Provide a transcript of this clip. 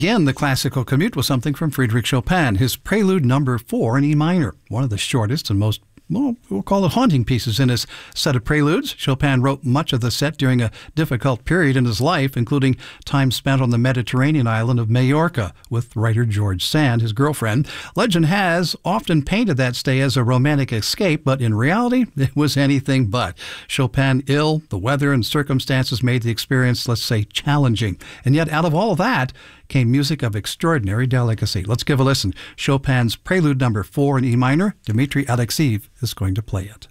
Again, the classical commute was something from Frédéric Chopin, his Prelude No. 4 in E minor, one of the shortest and most, well, we'll call it haunting pieces in his set of preludes. Chopin wrote much of the set during a difficult period in his life, including time spent on the Mediterranean island of Majorca with writer George Sand, his girlfriend. Legend has often painted that stay as a romantic escape, but in reality, it was anything but. Chopin ill, the weather and circumstances made the experience, let's say, challenging. And yet, out of all of that, came music of extraordinary delicacy. Let's give a listen. Chopin's Prelude No. 4 in E minor. Dmitri Alexeyev is going to play it.